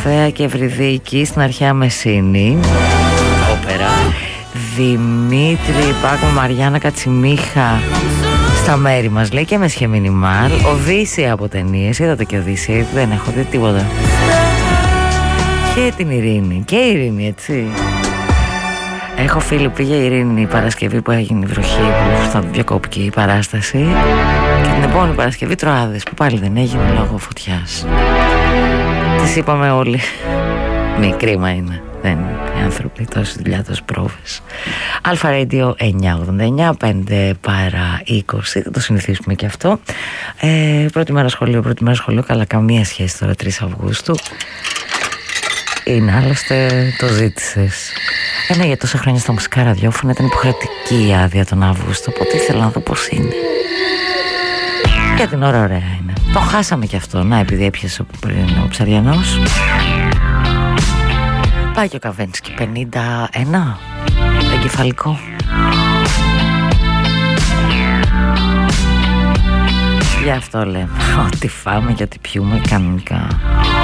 Δωροθέα και Ευρυδίκη στην αρχαία Μεσίνη. Όπερα. Δημήτρη Πάκο, Μαριάννα Κατσιμίχα στα μέρη μας, λέει, και με σχεμινιμάλ. Οδύσσια από ταινίες. Είδατε και Οδύσσια? Δεν έχω δει τίποτα. Και την Ειρήνη. Και η Ειρήνη, έτσι. Έχω φίλη που πήγε η Ειρήνη Παρασκευή που έγινε η βροχή, που θα διακόπηκε η παράσταση. Και την επόμενη Παρασκευή Τροάδες, που πάλι δεν έγινε λόγω φωτιάς. Τις είπαμε όλοι. Μη, κρίμα είναι. Δεν είναι οι άνθρωποι, τόση δουλειά, τόσες πρόβες. Αλφα Radio 989, 5 παρά 20. Θα το συνηθίσουμε και αυτό. Πρώτη μέρα σχολείο, καλά, καμία σχέση τώρα 3 Αυγούστου. Είναι, άλλωστε το ζήτησες. Ναι, για τόσα χρόνια στα μουσικά ραδιόφωνα ήταν υποχρεωτική η άδεια τον Αύγουστο, οπότε ήθελα να δω πώς είναι. Για την ώρα ωραία είναι. Το χάσαμε κι αυτό, να, επειδή έπιασε πριν ο Ψαριανός. Πάει και ο Καβένσκι 51, εγκεφαλικό. Γι' αυτό λέμε, ό,τι φάμε και ό,τι πιούμε κανονικά.